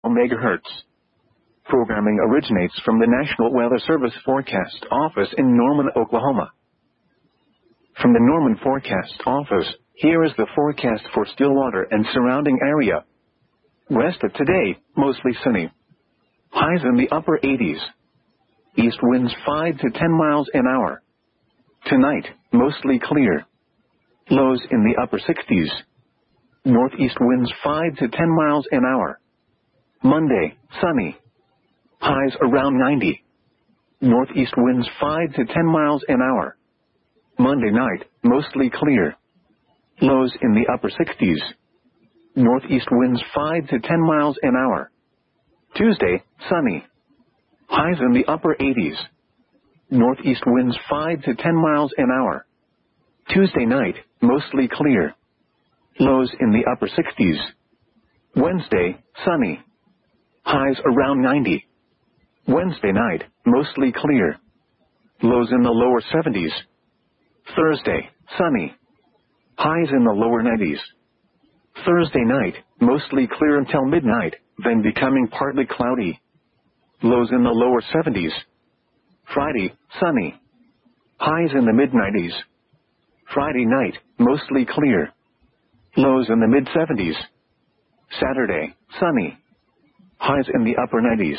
megahertz. Programming originates from the National Weather Service Forecast Office in Norman, Oklahoma. From the Norman Forecast Office, here is the forecast for Stillwater and surrounding area. West of today, mostly sunny. Highs in the upper 80s. East winds 5 to 10 miles an hour. Tonight, mostly clear. Lows in the upper 60s. Northeast winds 5 to 10 miles an hour. Monday, sunny. Highs around 90. Northeast winds 5 to 10 miles an hour. Monday night, mostly clear. Lows in the upper 60s. Northeast winds 5 to 10 miles an hour. Tuesday, sunny. Highs in the upper 80s. Northeast winds 5 to 10 miles an hour. Tuesday night, mostly clear. Lows in the upper 60s. Wednesday, sunny. Highs around 90. Wednesday night, mostly clear. Lows in the lower 70s. Thursday, sunny. Highs in the lower 90s. Thursday night, mostly clear until midnight, then becoming partly cloudy. Lows in the lower 70s. Friday, sunny. Highs in the mid-90s. Friday night, mostly clear. Lows in the mid-70s. Saturday, sunny. Highs in the upper 90s.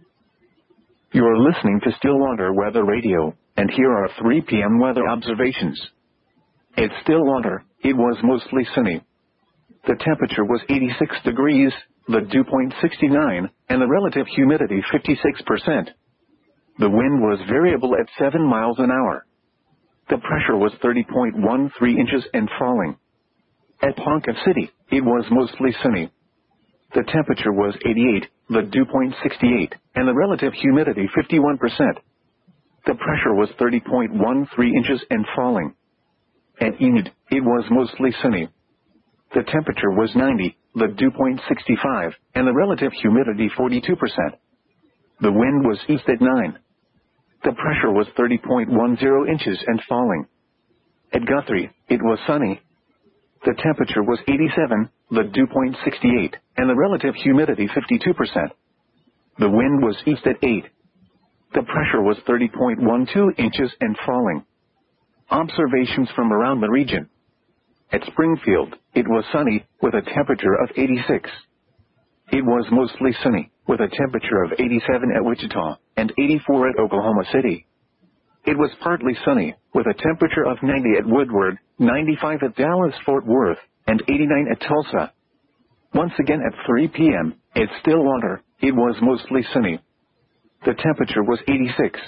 You are listening to Stillwater Weather Radio, and here are 3 p.m. weather observations. At Stillwater, it was mostly sunny. The temperature was 86 degrees, the dew point 69, and the relative humidity 56%. The wind was variable at 7 miles an hour. The pressure was 30.13 inches and falling. At Ponca City, it was mostly sunny. The temperature was 88, the dew point 68, and the relative humidity 51%. The pressure was 30.13 inches and falling. At Enid, it was mostly sunny. The temperature was 90, the dew point 65, and the relative humidity 42%. The wind was east at 9. The pressure was 30.10 inches and falling. At Guthrie, it was sunny. The temperature was 87, the dew point 68, and the relative humidity 52%. The wind was east at 8. The pressure was 30.12 inches and falling. Observations from around the region. At Springfield, it was sunny, with a temperature of 86. It was mostly sunny, with a temperature of 87 at Wichita, and 84 at Oklahoma City. It was partly sunny, with a temperature of 90 at Woodward, 95 at Dallas-Fort Worth, and 89 at Tulsa. Once again at 3 p.m., at Stillwater, it was mostly sunny. The temperature was 86.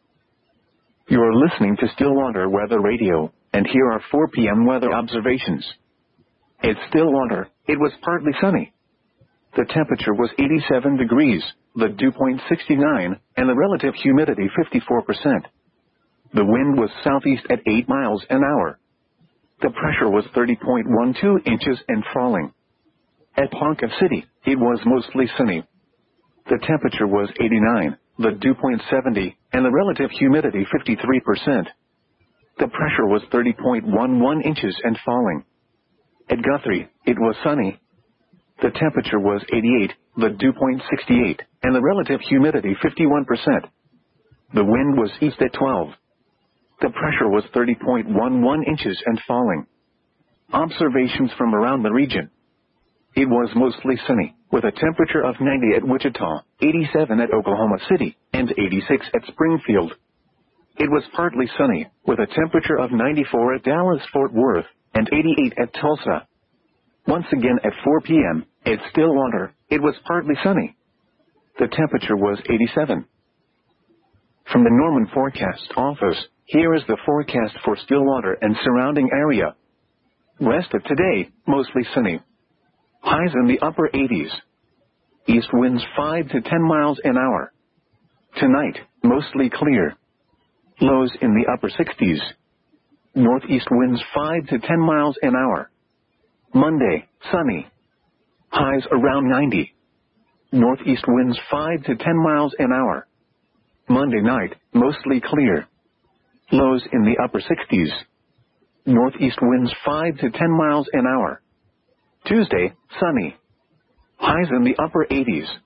You are listening to Stillwater Weather Radio, and here are 4 p.m. weather observations. At Stillwater, it was partly sunny. The temperature was 87 degrees, the dew point 69, and the relative humidity 54%. The wind was southeast at 8 miles an hour. The pressure was 30.12 inches and falling. At Ponca City, it was mostly sunny. The temperature was 89, the dew point 70, and the relative humidity 53%. The pressure was 30.11 inches and falling. At Guthrie, it was sunny. The temperature was 88, the dew point 68, and the relative humidity 51%. The wind was east at 12. The pressure was 30.11 inches and falling. Observations from around the region. It was mostly sunny, with a temperature of 90 at Wichita, 87 at Oklahoma City, and 86 at Springfield. It was partly sunny, with a temperature of 94 at Dallas-Fort Worth, and 88 at Tulsa. Once again at 4 p.m., at Stillwater, it was partly sunny. The temperature was 87. From the Norman Forecast Office, here is the forecast for Stillwater and surrounding area. West of today, mostly sunny. Highs in the upper 80s. East winds 5 to 10 miles an hour. Tonight, mostly clear. Lows in the upper 60s. Northeast winds 5 to 10 miles an hour. Monday, sunny. Highs around 90. Northeast winds 5 to 10 miles an hour. Monday night, mostly clear. Lows in the upper 60s. Northeast winds 5 to 10 miles an hour. Tuesday, sunny. Highs in the upper 80s.